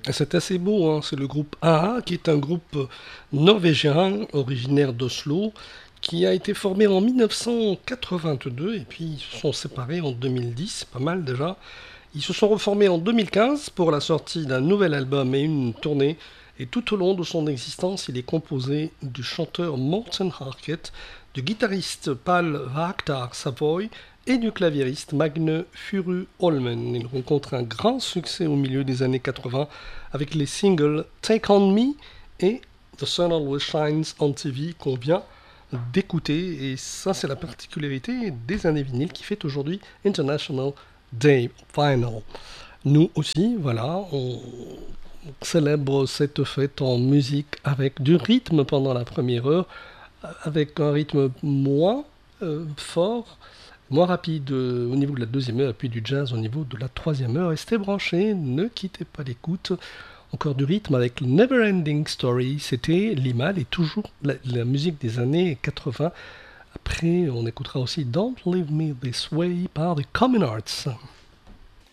C'est assez beau, hein. C'est le groupe AA, qui est un groupe norvégien originaire d'Oslo, qui a été formé en 1982 et puis ils se sont séparés en 2010, c'est pas mal déjà. Ils se sont reformés en 2015 pour la sortie d'un nouvel album et une tournée. Et tout au long de son existence, il est composé du chanteur Morten Harket, du guitariste Pal Vaktar Savoy et du claviériste Magne Furu Holmen. Il rencontre un grand succès au milieu des années 80 avec les singles Take On Me et The Sun Always Shines on TV qu'on vient d'écouter. Et ça, c'est la particularité des années vinyles qui fait aujourd'hui International Day Vinyl. Nous aussi, voilà, on célèbre cette fête en musique avec du rythme pendant la première heure, avec un rythme moins fort, moins rapide au niveau de la deuxième heure, et puis du jazz au niveau de la troisième heure. Restez branchés, ne quittez pas l'écoute. Encore du rythme avec Never Ending Story, c'était Limal et toujours la musique des années 80. Après, on écoutera aussi Don't Leave Me This Way par The Common Arts.